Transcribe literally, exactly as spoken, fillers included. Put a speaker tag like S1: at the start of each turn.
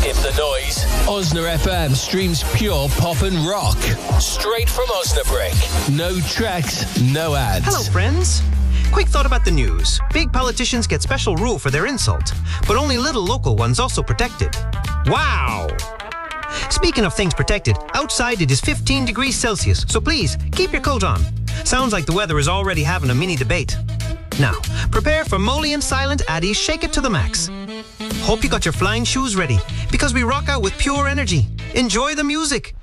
S1: Skip the noise. Osna F M streams pure pop and rock. Straight from Osnabrück. No tracks, no ads.
S2: Hello, friends. Quick thought about the news. Big politicians get special rule for their insult, but only little local ones also protected. Wow! Speaking of things protected, outside it is fifteen degrees Celsius, so please, keep your coat on. Sounds like the weather is already having a mini debate. Now, prepare for Molly and Silent Addy's Shake It to the Max. Hope you got your flying shoes ready, because we rock out with pure energy. Enjoy the music.